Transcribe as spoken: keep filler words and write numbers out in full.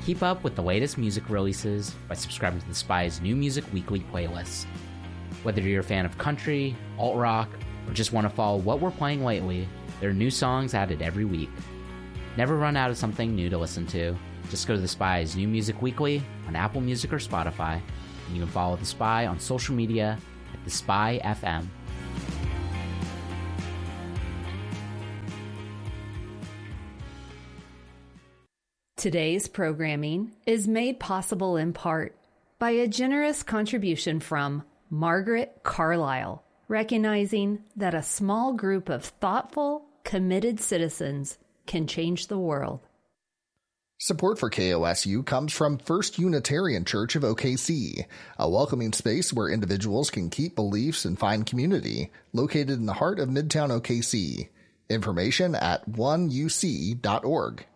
Keep up with the latest music releases by subscribing to The Spy's new music weekly playlist. Whether you're a fan of country, alt-rock, or just want to follow what we're playing lately, there are new songs added every week. Never run out of something new to listen to. Just go to The Spy's new music weekly on Apple Music or Spotify, and you can follow The Spy on social media at The Spy F M. Today's programming is made possible in part by a generous contribution from Margaret Carlisle, recognizing that a small group of thoughtful, committed citizens can change the world. Support for K O S U comes from First Unitarian Church of O K C, a welcoming space where individuals can keep beliefs and find community, located in the heart of Midtown O K C. Information at one U C dot org.